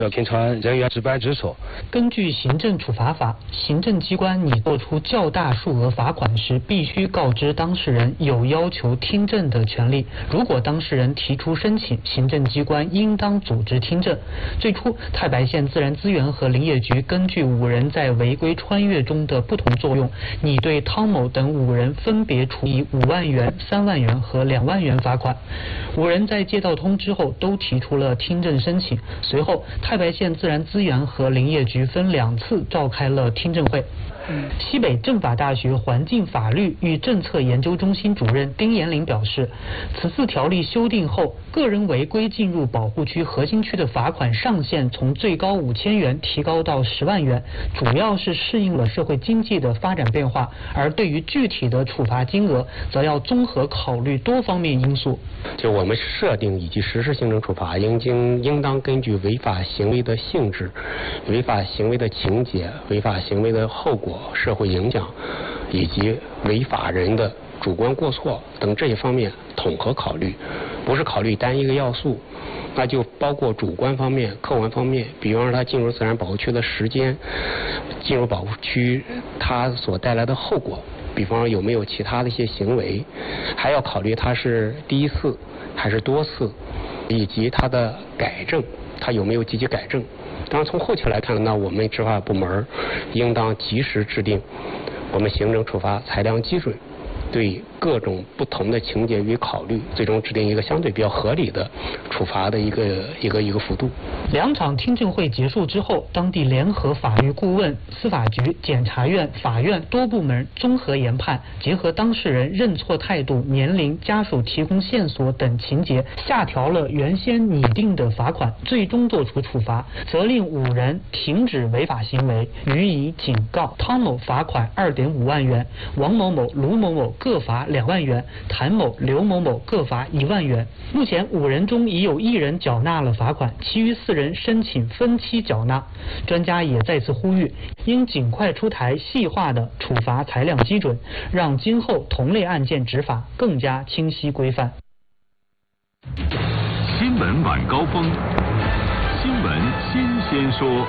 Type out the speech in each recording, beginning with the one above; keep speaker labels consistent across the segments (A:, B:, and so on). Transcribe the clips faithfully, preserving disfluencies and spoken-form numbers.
A: 要平传人员治办之所。
B: 根据行政处罚法，行政机关拟作出较大数额罚款时，必须告知当事人有要求听证的权利。如果当事人提出申请，行政机关应当组织听证。最初，太白县自然资源和林业局根据五人在违规穿越中的不同作用，拟对汤某等五人分别处以五万元、三万元和两万元罚款。五人在接到通知后都提出了听证申请，随后太白县自然资源和林业局分两次召开了听证会。西北政法大学环境法律与政策研究中心主任丁延林表示，此次条例修订后，个人违规进入保护区核心区的罚款上限从最高五千元提高到十万元，主要是适应了社会经济的发展变化，而对于具体的处罚金额，则要综合考虑多方面因素。
C: 就我们设定以及实施行政处罚，应经应当根据违法行为的性质、违法行为的情节、违法行为的后果、社会影响以及违法人的主观过错等这些方面统合考虑，不是考虑单一个要素，那就包括主观方面、客观方面，比方说他进入自然保护区的时间，进入保护区他所带来的后果，比方说有没有其他的一些行为，还要考虑他是第一次还是多次，以及他的改正，他有没有积极改正。当然从后期来看，那我们执法部门应当及时制定我们行政处罚裁量基准，对各种不同的情节予以考虑，最终制定一个相对比较合理的处罚的一个一个一个幅度。
B: 两场听证会结束之后，当地联合法律顾问、司法局、检察院、法院多部门综合研判，结合当事人认错态度、年龄、家属提供线索等情节，下调了原先拟定的罚款，最终作出处罚，责令五人停止违法行为，予以警告。汤某罚款二点五万元，王某某、卢某某各罚两万元，谭某、刘某某各罚一万元。目前五人中已有一人缴纳了罚款，其余四人申请分期缴纳。专家也再次呼吁，应尽快出台细化的处罚裁量基准，让今后同类案件执法更加清晰规范。
D: 新闻晚高峰，新闻新鲜说。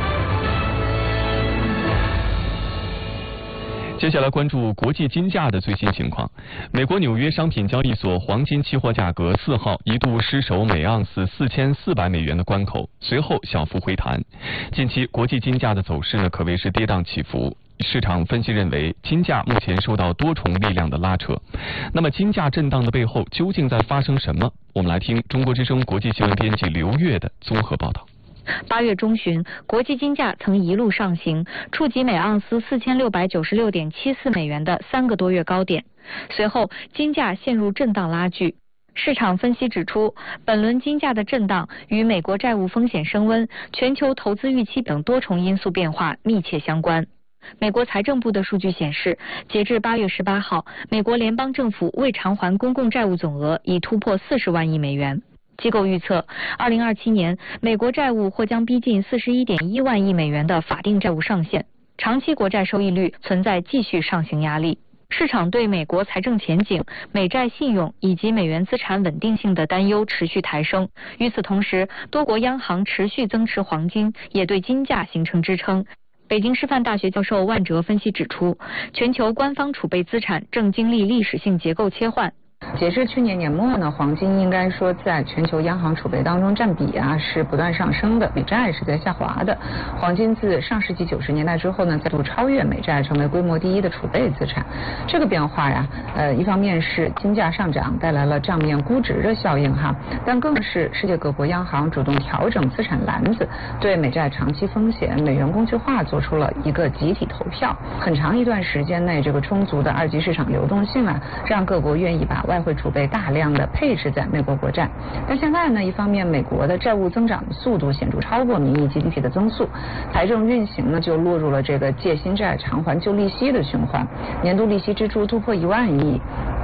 E: 接下来关注国际金价的最新情况。美国纽约商品交易所黄金期货价格四号一度失守每盎司四千四百美元的关口，随后小幅回弹。近期国际金价的走势呢，可谓是跌宕起伏。市场分析认为，金价目前受到多重力量的拉扯。那么，金价震荡的背后究竟在发生什么？我们来听中国之声国际新闻编辑刘月的综合报道。
F: 八月中旬，国际金价曾一路上行，触及每盎司四千六百九十六点七四美元的三个多月高点。随后，金价陷入震荡拉锯。市场分析指出，本轮金价的震荡与美国债务风险升温、全球投资预期等多重因素变化密切相关。美国财政部的数据显示，截至八月十八号，美国联邦政府未偿还公共债务总额已突破四十万亿美元。机构预测，二零二七年美国债务或将逼近四十一点一万亿美元的法定债务上限，长期国债收益率存在继续上行压力。市场对美国财政前景、美债信用以及美元资产稳定性的担忧持续抬升。与此同时，多国央行持续增持黄金，也对金价形成支撑。北京师范大学教授万哲分析指出，全球官方储备资产正经历历史性结构切换。
G: 截至去年年末呢，黄金应该说在全球央行储备当中占比啊是不断上升的，美债是在下滑的。黄金自上世纪九十年代之后呢，再度超越美债，成为规模第一的储备资产。这个变化呀，呃，一方面是金价上涨带来了账面估值的效应哈，但更是世界各国央行主动调整资产篮子，对美债长期风险、美元工具化做出了一个集体投票。很长一段时间内，这个充足的二级市场流动性啊，让各国愿意把外汇储备大量的配置在美国国债。但现在呢，一方面美国的债务增长的速度显著超过名义 G D P 的增速，财政运行呢就落入了这个借新债偿还旧利息的循环，年度利息支出突破一万亿。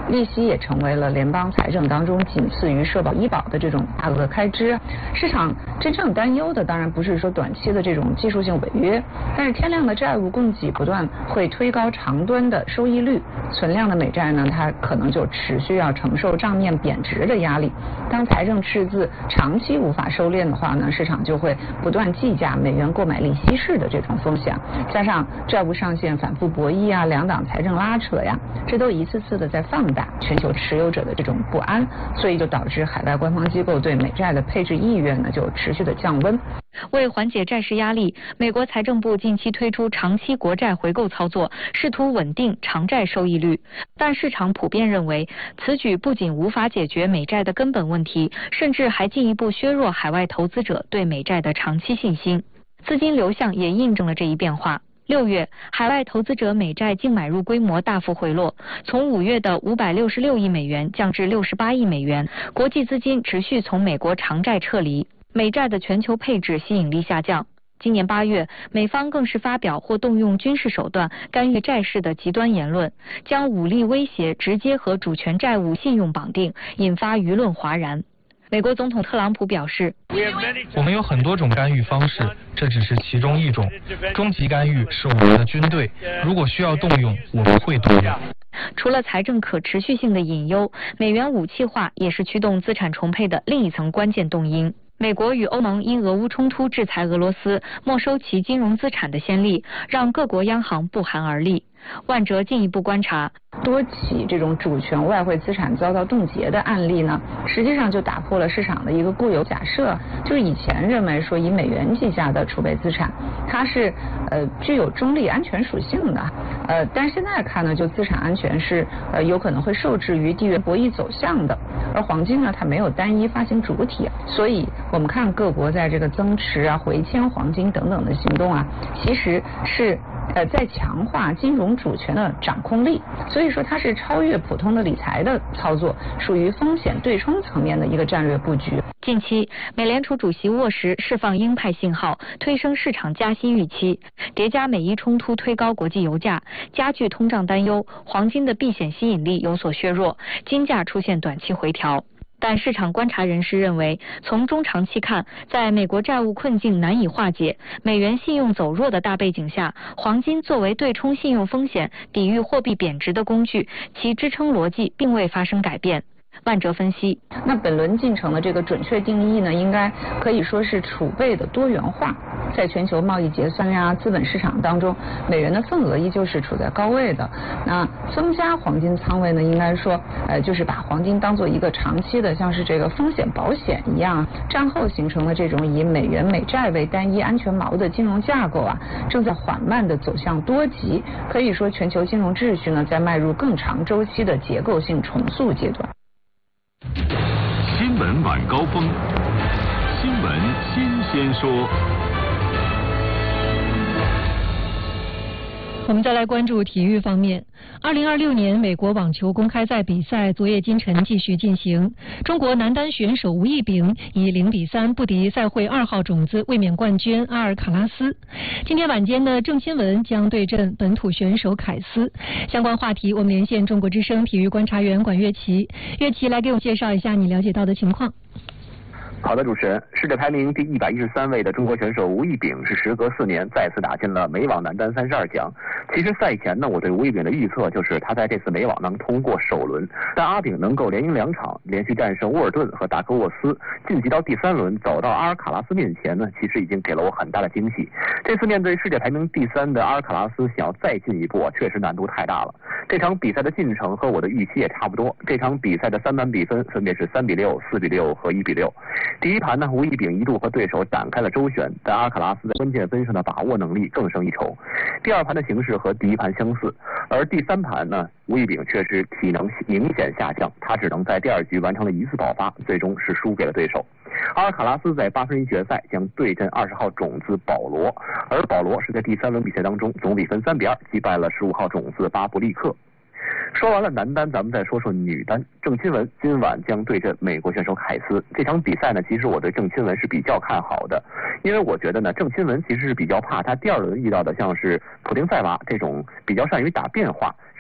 G: 利息也成为了联邦财政当中仅次于社保医保的这种大额开支。市场真正担忧的当然不是说短期的这种技术性违约，但是天量的债务供给不断会推高长端的收益率，存量的美债呢，它可能就持续要承受账面贬值的压力。当财政赤字长期无法收敛的话呢，市场就会不断计价美元购买力稀释的这种风险，加上债务上限反复博弈啊，两党财政拉扯呀，这都一次次的在放大全球持有者的这种不安，所以就导致海外官方机构对美债的配置意愿呢就持续的降温。
F: 为缓解债市压力，美国财政部近期推出长期国债回购操作，试图稳定长债收益率。但市场普遍认为，此举不仅无法解决美债的根本问题，甚至还进一步削弱海外投资者对美债的长期信心。资金流向也印证了这一变化。六月，海外投资者美债净买入规模大幅回落，从五月的五百六十六亿美元降至六十八亿美元，国际资金持续从美国长债撤离。美债的全球配置吸引力下降。今年八月，美方更是发表或动用军事手段干预债市的极端言论，将武力威胁直接和主权债务信用绑定，引发舆论哗然。美国总统特朗普表示，
H: 我们有很多种干预方式，这只是其中一种。终极干预是我们的军队，如果需要动用，我们会动用。
F: 除了财政可持续性的隐忧，美元武器化也是驱动资产重配的另一层关键动因。美国与欧盟因俄乌冲突制裁俄罗斯，没收其金融资产的先例，让各国央行不寒而栗。万哲进一步观察，
G: 多起这种主权外汇资产遭到冻结的案例呢，实际上就打破了市场的一个固有假设，就是以前认为说以美元计价的储备资产，它是呃具有中立安全属性的，呃，但是现在看呢，就资产安全是呃有可能会受制于地缘博弈走向的，而黄金呢，它没有单一发行主体，所以我们看各国在这个增持啊、回迁黄金等等的行动啊，其实是呃在强化金融主权的掌控力，所以说它是超越普通的理财的操作，属于风险对冲层面的一个战略布局。
F: 近期，美联储主席沃什释放鹰派信号，推升市场加息预期，叠加美伊冲突推高国际油价，加剧通胀担忧，黄金的避险吸引力有所削弱，金价出现短期回调。但市场观察人士认为，从中长期看，在美国债务困境难以化解、美元信用走弱的大背景下，黄金作为对冲信用风险、抵御货币贬值的工具，其支撑逻辑并未发生改变。万哲分析，
G: 那本轮进程的这个准确定义呢，应该可以说是储备的多元化。在全球贸易结算呀、资本市场当中，美元的份额依旧是处在高位的。那增加黄金仓位呢，应该说，呃，就是把黄金当做一个长期的，像是这个风险保险一样，战后形成的这种以美元美债为单一安全锚的金融架构啊，正在缓慢的走向多极。可以说，全球金融秩序呢，在迈入更长周期的结构性重塑阶段。
D: 新闻晚高峰，新闻新鲜说。
I: 我们再来关注体育方面。二零二六年美国网球公开赛比赛昨夜今晨继续进行，中国男单选手吴亦丙以零比三不敌赛会二号种子卫冕冠军阿尔卡拉斯。今天晚间的郑钦文将对阵本土选手凯斯。相关话题，我们连线中国之声体育观察员管乐琪。乐琪来给我们介绍一下你了解到的情况。
J: 好的，主持人，世界排名第一百一十三位的中国选手吴亦丙是时隔四年再次打进了美网男单三十二强。其实赛前呢，我对吴亦丙的预测就是他在这次美网能通过首轮，但阿丙能够连赢两场，连续战胜沃尔顿和达科沃斯，晋级到第三轮，走到阿尔卡拉斯面前呢，其实已经给了我很大的惊喜。这次面对世界排名第三的阿尔卡拉斯，想要再进一步，确实难度太大了。这场比赛的进程和我的预期也差不多。这场比赛的三盘比分分别是三比六、四比六和一比六。第一盘呢，吴亦丙一度和对手展开了周旋，但阿尔卡拉斯在关键分上的把握能力更胜一筹。第二盘的形势和第一盘相似，而第三盘呢，吴亦丙却是体能明显下降，他只能在第二局完成了一次爆发，最终是输给了对手。阿尔卡拉斯在八分之一决赛将对阵二十号种子保罗，而保罗是在第三轮比赛当中总比分三比二击败了十五号种子巴布利克。说完了男单，咱们再说说女单。郑钦文今晚将对阵美国选手凯斯。这场比赛呢，其实我对郑钦文是比较看好的，因为我觉得呢，郑钦文其实是比较怕他第二轮遇到的像是普丁塞娃这种比较善于打变化、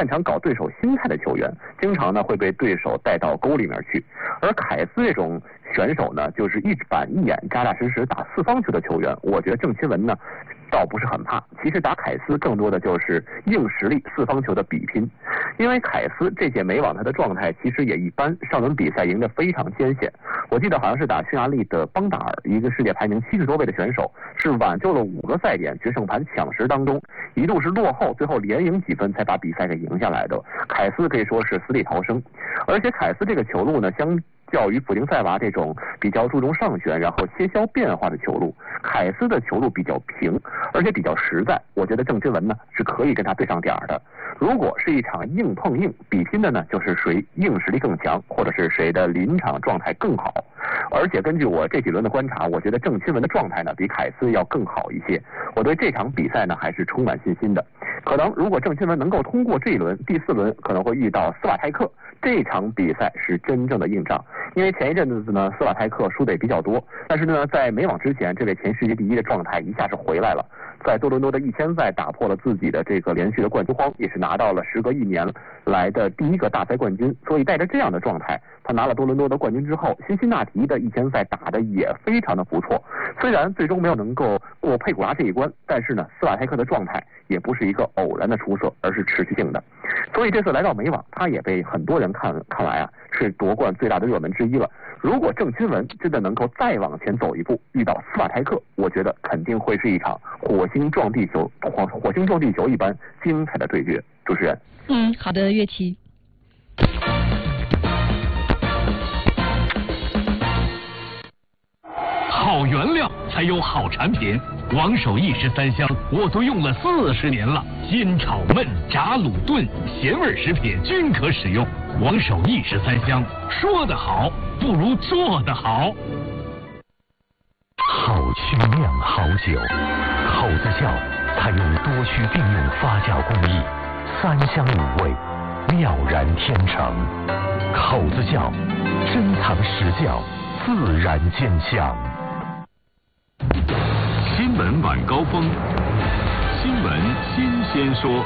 J: 擅长搞对手心态的球员，经常呢会被对手带到沟里面去。而凯斯这种选手呢，就是一板一眼、扎扎实实打四方球的球员，我觉得郑钦文呢倒不是很怕。其实打凯斯更多的就是硬实力四方球的比拼，因为凯斯这届美网他的状态其实也一般，上轮比赛赢得非常艰险。我记得好像是打匈牙利的邦达尔，一个世界排名七十多位的选手，是挽救了五个赛点，决胜盘抢十当中一度是落后，最后连赢几分才把比赛给赢下来的。凯斯可以说是死里逃生，而且凯斯这个球路呢，相较于普丁塞娃这种比较注重上旋然后切削变化的球路，凯斯的球路比较平，而且比较实在。我觉得郑钦文呢是可以跟他对上点儿的。如果是一场硬碰硬比拼的呢，就是谁硬实力更强，或者是谁的临场状态更好。而且根据我这几轮的观察，我觉得郑钦文的状态呢比凯斯要更好一些。我对这场比赛呢还是充满信心的。可能如果郑钦文能够通过这一轮，第四轮可能会遇到斯瓦泰克，这场比赛是真正的硬仗。因为前一阵子呢，斯瓦泰克输的也比较多，但是呢，在美网之前，这位前世界第一的状态一下是回来了。在多伦多的一千赛打破了自己的这个连续的冠军荒，也是拿到了时隔一年来的第一个大赛冠军。所以带着这样的状态，他拿了多伦多的冠军之后，辛辛那提的一千赛打得也非常的不错。虽然最终没有能够过佩古拉这一关，但是呢，斯瓦泰克的状态也不是一个偶然的出色，而是持续性的。所以这次来到美网，他也被很多人看看来啊，是夺冠最大的热门之一了。如果郑钦文真的能够再往前走一步，遇到斯瓦泰克，我觉得肯定会是一场火星撞地球、火火星撞地球一般精彩的对决。主持人，
I: 嗯，好的，岳琪。
K: 好原料才有好产品，王守义十三香我都用了四十年了，煎炒焖炸卤炖咸味食品均可使用。王守义十三香，说得好不如做得好。
L: 好曲酿好酒，口子窖采用多区并用发酵工艺，三香五味，妙然天成。口子窖珍藏实窖，自然见香。
D: 新闻晚高峰，新闻新鲜说。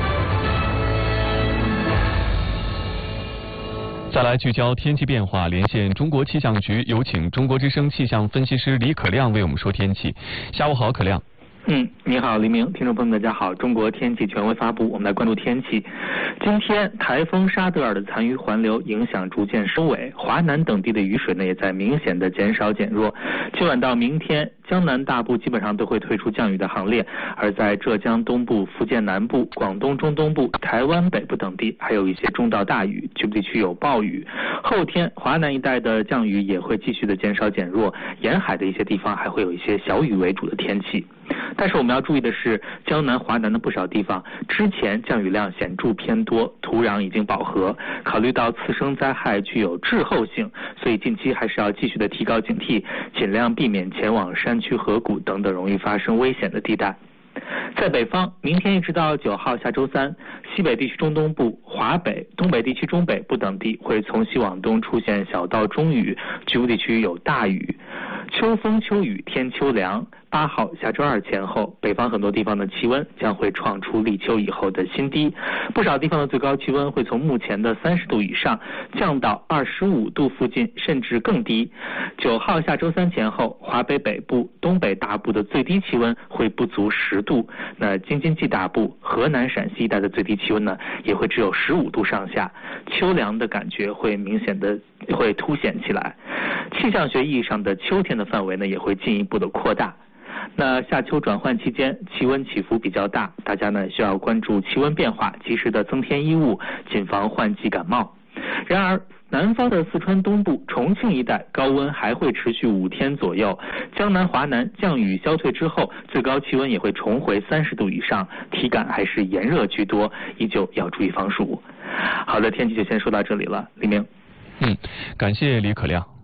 E: 再来聚焦天气变化，连线中国气象局，有请中国之声气象分析师李可亮为我们说天气。下午好，可亮。
M: 嗯，你好，黎明，听众朋友们，大家好。中国天气权威发布，我们来关注天气。今天台风沙德尔的残余环流影响逐渐收尾，华南等地的雨水呢也在明显的减少减弱。今晚到明天，江南大部基本上都会退出降雨的行列，而在浙江东部、福建南部、广东中东部、台湾北部等地还有一些中到大雨，局部地区有暴雨。后天华南一带的降雨也会继续的减少减弱，沿海的一些地方还会有一些小雨为主的天气。但是我们要注意的是，江南、华南的不少地方之前降雨量显著偏多，土壤已经饱和。考虑到次生灾害具有滞后性，所以近期还是要继续的提高警惕，尽量避免前往山区、河谷等等容易发生危险的地带。在北方，明天一直到九号下周三，西北地区中东部、华北、东北地区中北部等地会从西往东出现小到中雨，局部地区有大雨。秋风秋雨天秋凉，八号下周二前后，北方很多地方的气温将会创出立秋以后的新低，不少地方的最高气温会从目前的三十度以上降到二十五度附近，甚至更低。九号下周三前后，华北北部、东北大部的最低气温会不足十度，那京津冀大部、河南、陕西一带的最低气温呢，也会只有十五度上下，秋凉的感觉会明显的会凸显起来。气象学意义上的秋天的范围呢，也会进一步的扩大。那夏秋转换期间，气温起伏比较大，大家呢需要关注气温变化，及时的增添衣物，谨防换季感冒。然而，南方的四川东部、重庆一带高温还会持续五天左右，江南、华南降雨消退之后，最高气温也会重回三十度以上，体感还是炎热居多，依旧要注意防暑。好的，天气就先说到这里了，黎明。
E: 嗯，感谢李可亮。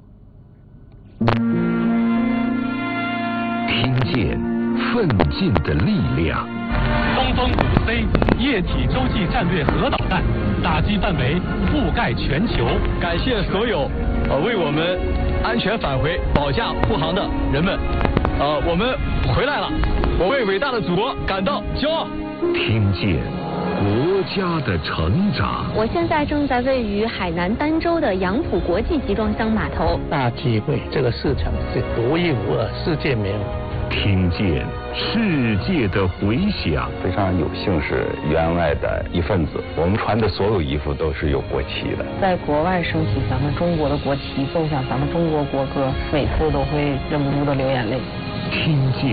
L: 听见奋进的力量。
N: 东风五 C 液体洲际战略核导弹打击范围覆盖全球。
O: 感谢所有呃为我们安全返回保驾护航的人们。呃，我们回来了，我为伟大的祖国感到骄傲。
L: 听见
D: 国家的成长。
P: 我现在正在位于海南儋州的杨浦国际集装箱码头。
Q: 大机会，这个市场是独一无二，世界没有。
D: 听见世界的回响。
R: 非常有幸是员外的一份子，我们穿的所有衣服都是有国旗的。
G: 在国外升起咱们中国的国旗，奏响咱们中国国歌，每次都会忍不住的流眼泪。
D: 听见